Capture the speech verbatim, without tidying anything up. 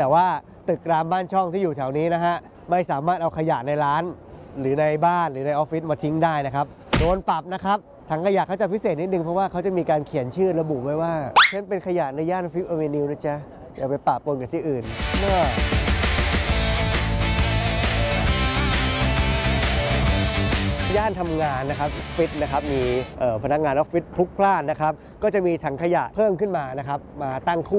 แต่ว่าตึกรามบ้านช่องที่อยู่แถวนี้นะฮะไม่สามารถเอาขยะในร้านหรือในบ้านหรือในออฟฟิศมาทิ้งได้นะครับโดนปรับนะครับถังขยะเขาจะพิเศษนิดนึงเพราะว่าเขาจะมีการเขียนชื่อระบุไว้ว่าฉันเป็นขยะในย่านฟิฟต์อเวนิวนะจ๊ะอย่าไปปะปนกับที่อื่นเมื่อย่านทำงานนะครับฟิตนะครับมีพนักงานออฟฟิศพลุกพล่านนะครับก็จะมีถังขยะเพิ่มขึ้นมานะครับมาตั้งคู่